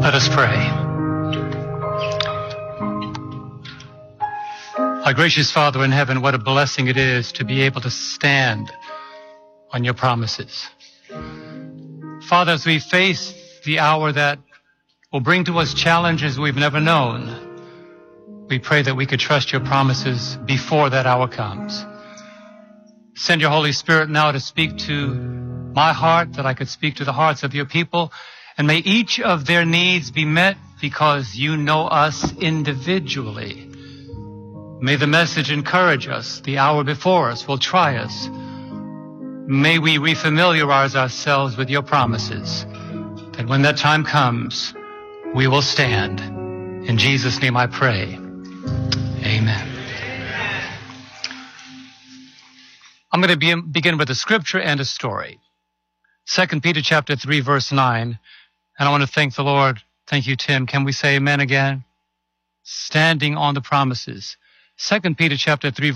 Let us pray. Our gracious Father in heaven, what a blessing it is to be able to stand on your promises. Father, as we face the hour that will bring to us challenges we've never known, we pray that we could trust your promises before that hour comes. Send your Holy Spirit now to speak to my heart, that I could speak to the hearts of your people, and may each of their needs be met because you know us individually. May the message encourage us. The hour before us will try us. May we refamiliarize ourselves with your promises, that when that time comes, we will stand. In Jesus' name I pray. Amen. I'm going to begin with a scripture and a story. 2 Peter chapter 3, verse 9. And I want to thank the Lord. Thank you, Tim. Can we say amen again? Standing on the promises. 2 Peter chapter 3,